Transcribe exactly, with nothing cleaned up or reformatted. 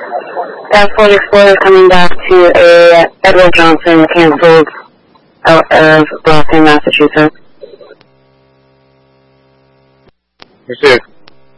Task Force Explorer coming back to a Edward Johnson canceled out of Boston, Massachusetts. Pursuit.